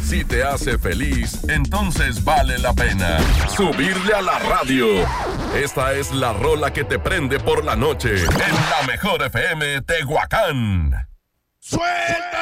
Si te hace feliz, entonces vale la pena subirle a la radio. Esta es la rola que te prende por la noche en la Mejor FM Tehuacán. ¡Suelta!